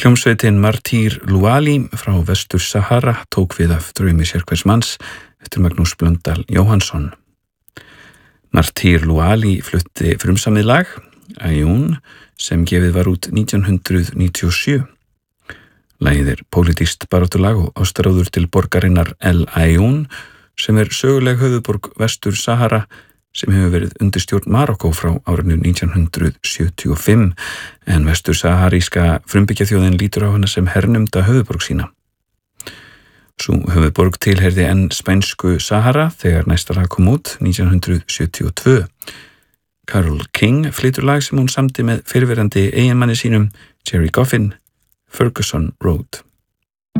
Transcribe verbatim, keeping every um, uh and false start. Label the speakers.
Speaker 1: Hljómsveitin Martyr Luali frá Vestur Sahara tók við af draumi sérhvers manns eftir Magnús Blöndal Jóhannsson. Martyr Luali flutti frumsamið lag, Ayun, sem gefið var út nítján hundrað níutíu og sjö. Lagið er pólitískt baráttulag og ástaráður til borgarinnar El Ayun, sem er söguleg höfuðborg Vestur Sahara, sem hefur verið undir stjórn Marokkó frá árinu nítján hundrað sjötíu og fimm, en Vestur Saharíska frumbyggjaþjóðin lítur á hana sem hernumda höfuðborg sína. Sú höfuðborg tilheyrði enn spænsku Sahara þegar næsta lag kom út nítján hundrað sjötíu og tvö. Carole King flytur lag sem hún samdi með fyrrverandi eiginmanni sínum, Gerry Goffin, Ferguson Road.